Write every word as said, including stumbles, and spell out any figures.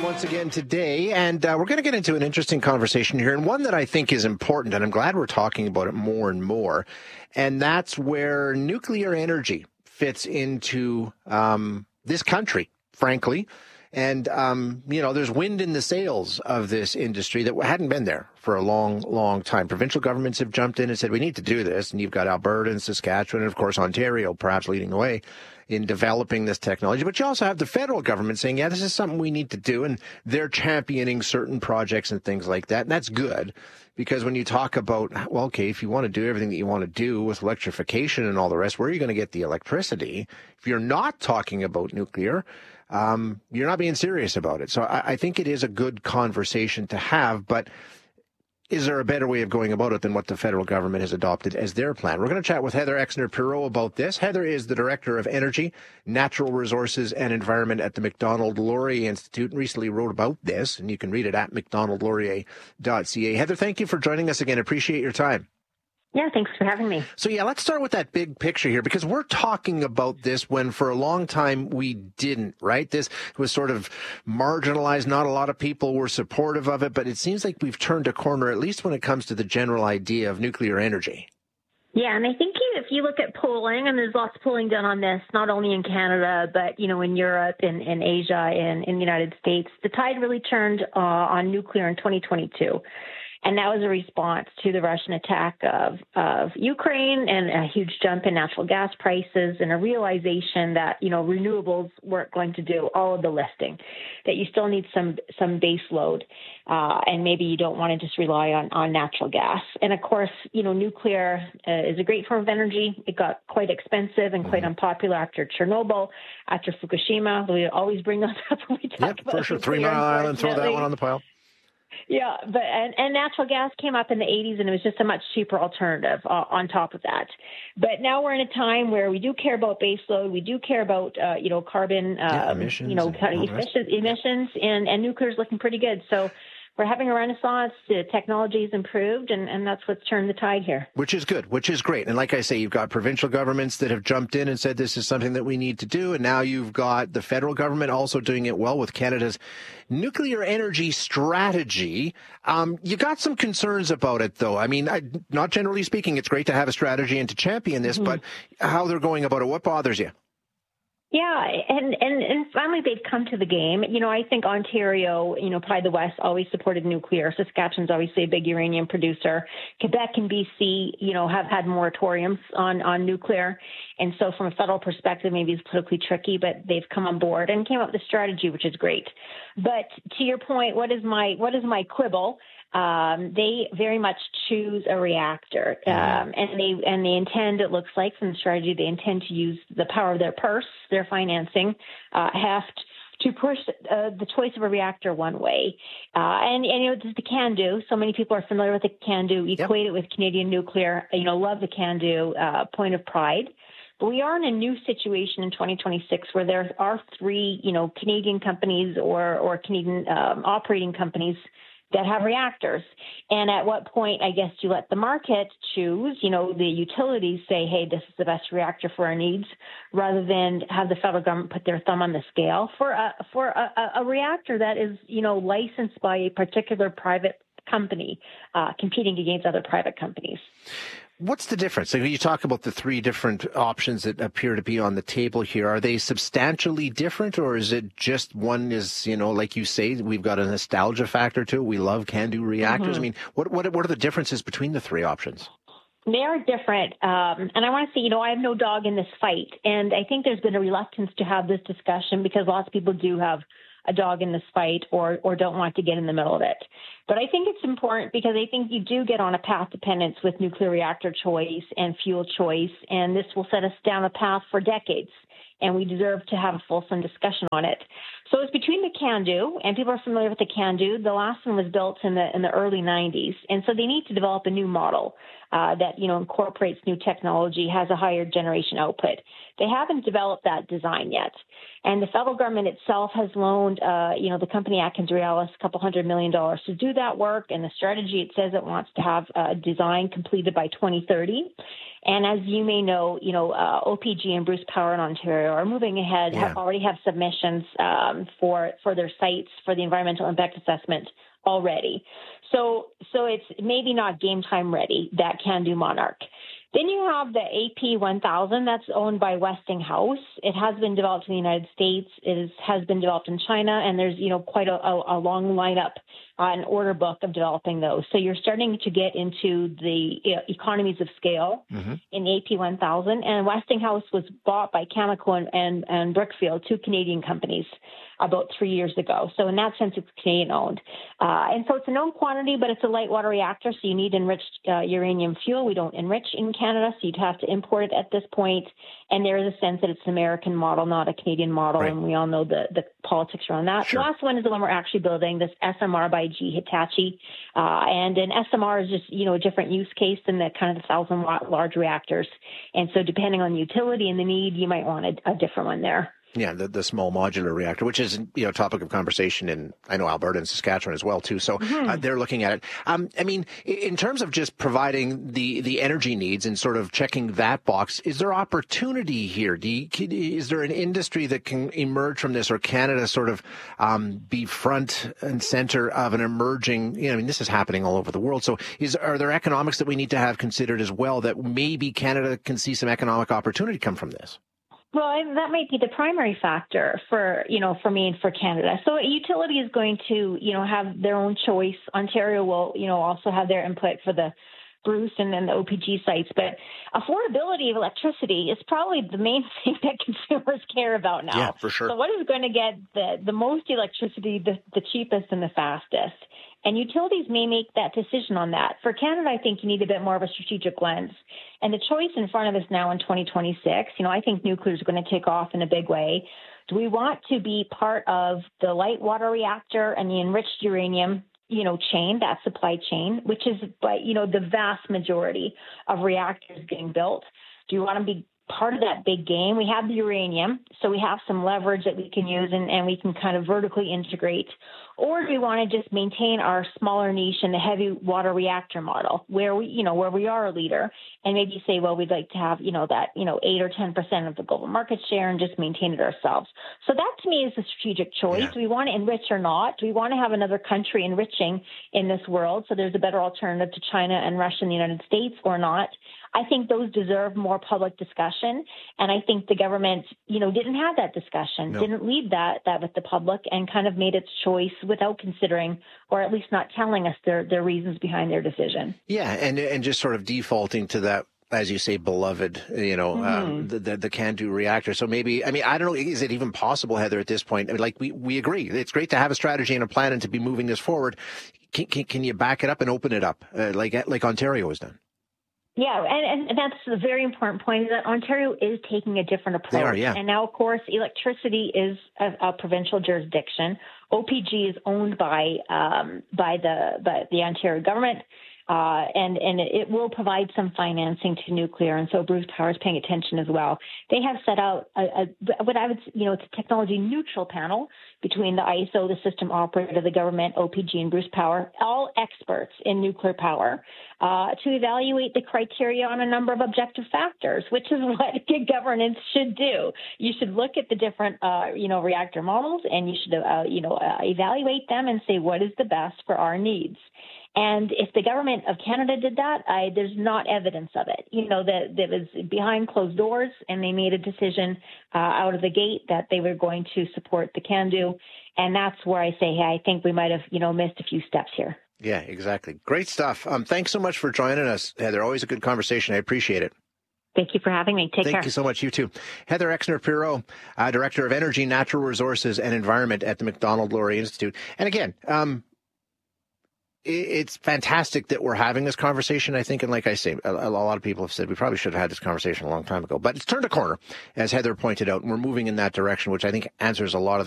once again today, and uh, we're going to get into an interesting conversation here, and one that I think is important, and I'm glad we're talking about it more and more, and that's where nuclear energy fits into um, this country, frankly. And, um, you know, there's wind in the sails of this industry that hadn't been there for a long, long time. Provincial governments have jumped in and said, we need to do this. And you've got Alberta and Saskatchewan and, of course, Ontario perhaps leading the way in developing this technology. But you also have the federal government saying, yeah, this is something we need to do. And they're championing certain projects and things like that. And that's good, because when you talk about, well, okay, if you want to do everything that you want to do with electrification and all the rest, where are you going to get the electricity? If you're not talking about nuclear, Um, you're not being serious about it. So I, I think it is a good conversation to have, but is there a better way of going about it than what the federal government has adopted as their plan? We're going to chat with Heather Exner-Pirot about this. Heather is the Director of Energy, Natural Resources and Environment at the Macdonald-Laurier Institute, and recently wrote about this, and you can read it at macdonald laurier dot c a. Heather, thank you for joining us again. Appreciate your time. Yeah, thanks for having me. So, yeah, let's start with that big picture here, because we're talking about this when for a long time we didn't, right? This was sort of marginalized. Not a lot of people were supportive of it, but it seems like we've turned a corner, at least when it comes to the general idea of nuclear energy. Yeah, and I think if you look at polling, and there's lots of polling done on this, not only in Canada, but, you know, in Europe, in, in Asia, and in the United States, the tide really turned uh, on nuclear in twenty twenty-two. And that was a response to the Russian attack of, of Ukraine and a huge jump in natural gas prices and a realization that, you know, renewables weren't going to do all of the lifting, that you still need some some base load, uh, and maybe you don't want to just rely on, on natural gas. And, of course, you know, nuclear uh, is a great form of energy. It got quite expensive and quite unpopular after Chernobyl, after Fukushima. We always bring those up when we talk yep, about for sure. nuclear, Three Mile Island, throw that one on the pile. Yeah, but and, and natural gas came up in the eighties, and it was just a much cheaper alternative uh, on top of that. But now we're in a time where we do care about baseload, we do care about uh, you know carbon, uh, yeah, emissions, you know emissions, emissions, and and nuclear is looking pretty good. So we're having a renaissance. The technology's improved, and, and that's what's turned the tide here. Which is good, which is great. And like I say, you've got provincial governments that have jumped in and said this is something that we need to do. And now you've got the federal government also doing it well with Canada's nuclear energy strategy. Um, you got some concerns about it, though. I mean, I, not generally speaking, it's great to have a strategy and to champion this, mm-hmm. but how they're going about it, what bothers you? Yeah, and, and, and finally they've come to the game. You know, I think Ontario, you know, probably the West always supported nuclear. Saskatchewan's obviously a big uranium producer. Quebec and B C, you know, have had moratoriums on, on nuclear. And so from a federal perspective, maybe it's politically tricky, but they've come on board and came up with a strategy, which is great. But to your point, what is my what is my quibble? Um, they very much choose a reactor, um, and they and they intend. It looks like from the strategy, they intend to use the power of their purse, their financing, uh, heft to push uh, the choice of a reactor one way. Uh, and, and you know, it's the CANDU. So many people are familiar with the CANDU. Equate yep. it with Canadian nuclear. You know, love the CANDU uh, point of pride. But we are in a new situation in twenty twenty-six where there are three, you know, Canadian companies or or Canadian um, operating companies that have reactors. And at what point, I guess, you let the market choose, you know, the utilities say, hey, this is the best reactor for our needs, rather than have the federal government put their thumb on the scale for a, for a, a reactor that is, you know, licensed by a particular private company, uh, competing against other private companies. What's the difference? So you talk about the three different options that appear to be on the table here. Are they substantially different, or is it just one is, you know, like you say, we've got a nostalgia factor to it. We love CANDU reactors. Mm-hmm. I mean, what, what, what are the differences between the three options? They are different. Um, and I want to say, you know, I have no dog in this fight. And I think there's been a reluctance to have this discussion because lots of people do have a dog in this fight or or don't want to get in the middle of it. But I think it's important because I think you do get on a path dependence with nuclear reactor choice and fuel choice, and this will set us down a path for decades, and we deserve to have a fulsome discussion on it. So it's between the CANDU, and people are familiar with the CANDU. The last one was built in the in the early nineties, and so they need to develop a new model uh, that, you know, incorporates new technology, has a higher generation output. They haven't developed that design yet. And the federal government itself has loaned, uh, you know, the company AtkinsRéalis a couple hundred million dollars to do that work. And the strategy, it says it wants to have a design completed by twenty thirty. And as you may know, you know, uh, O P G and Bruce Power in Ontario are moving ahead, yeah. have already have submissions. Um, done for, for their sites for the environmental impact assessment already. So, so it's maybe not game time ready, that CANDU Monarch. Then you have the A P one thousand that's owned by Westinghouse. It has been developed in the United States. It is, has been developed in China, and there's, you know, quite a, a, a long lineup, uh, an order book of developing those. So you're starting to get into the uh, economies of scale mm-hmm. in A P one thousand. And Westinghouse was bought by Cameco and, and, and Brookfield, two Canadian companies, about three years ago. So in that sense, it's Canadian owned. Uh, and so it's a known quantity, but it's a light water reactor, so you need enriched uh, uranium fuel. We don't enrich in Canada, so you'd have to import it at this point. And there is a sense that it's an American model, not a Canadian model, right. And we all know the, the politics around that. Sure. The last one is the one we're actually building, this S M R by G Hitachi. Uh, and an S M R is just, you know, a different use case than the kind of the thousand watt large reactors. And so depending on the utility and the need, you might want a, a different one there. Yeah, the, the small modular reactor, which is, you know, a topic of conversation in, I know, Alberta and Saskatchewan as well, too. So mm-hmm. uh, they're looking at it. Um, I mean, in terms of just providing the, the energy needs and sort of checking that box, is there opportunity here? Do you, is there an industry that can emerge from this, or Canada sort of um, be front and center of an emerging, you know, I mean, this is happening all over the world. So is are there economics that we need to have considered as well, that maybe Canada can see some economic opportunity come from this? Well, that might be the primary factor for, you know, for me and for Canada. So a utility is going to, you know, have their own choice. Ontario will, you know, also have their input for the Bruce and then the O P G sites. But affordability of electricity is probably the main thing that consumers care about now. Yeah, for sure. So what is going to get the, the most electricity, the, the cheapest and the fastest? And utilities may make that decision on that. For Canada, I think you need a bit more of a strategic lens. And the choice in front of us now in twenty twenty-six, you know, I think nuclear is going to take off in a big way. Do we want to be part of the light water reactor and the enriched uranium, you know, chain, that supply chain, which is, but you know, the vast majority of reactors getting built? Do you want to be part of that big game? We have the uranium, so we have some leverage that we can use, and, and we can kind of vertically integrate. Or do we want to just maintain our smaller niche in the heavy water reactor model, where we, you know, where we are a leader, and maybe say, well, we'd like to have, you know, that, you know, eight or ten percent of the global market share and just maintain it ourselves. So that to me is the strategic choice. Yeah. Do we want to enrich or not? Do we want to have another country enriching in this world, so there's a better alternative to China and Russia and the United States, or not? I think those deserve more public discussion, and I think the government, you know, didn't have that discussion, no. didn't lead that that with the public, and kind of made its choice without considering, or at least not telling us their their reasons behind their decision. Yeah, and and just sort of defaulting to that, as you say, beloved, you know, mm-hmm. um, the, the the CANDU reactor. So maybe, I mean, I don't know, is it even possible, Heather, at this point? I mean, like, we, we agree. It's great to have a strategy and a plan and to be moving this forward. Can, can, can you back it up and open it up uh, like like Ontario has done? Yeah, and, and that's a very important point, is that Ontario is taking a different approach. They are, yeah. And now, of course, electricity is a, a provincial jurisdiction. O P G is owned by um, by the by the Ontario government. Uh, and, and it will provide some financing to nuclear. And so Bruce Power is paying attention as well. They have set out a, a, what I would, you know, it's a technology neutral panel between the I S O, the system operator, the government, O P G, and Bruce Power, all experts in nuclear power, uh, to evaluate the criteria on a number of objective factors, which is what good governance should do. You should look at the different, uh, you know, reactor models, and you should, uh, you know, uh, evaluate them and say, what is the best for our needs? And if the government of Canada did that, I, there's not evidence of it. You know, that, that was behind closed doors, and they made a decision uh, out of the gate that they were going to support the CANDU. And that's where I say, hey, I think we might have, you know, missed a few steps here. Yeah, exactly. Great stuff. Um, thanks so much for joining us, Heather. Always a good conversation. I appreciate it. Thank you for having me. Take Thank care. Thank you so much. You too. Heather Exner-Pirot, uh, Director of Energy, Natural Resources, and Environment at the Macdonald-Laurier Institute. And again, um, it's fantastic that we're having this conversation, I think. And like I say, a, a lot of people have said we probably should have had this conversation a long time ago. But it's turned a corner, as Heather pointed out, and we're moving in that direction, which I think answers a lot of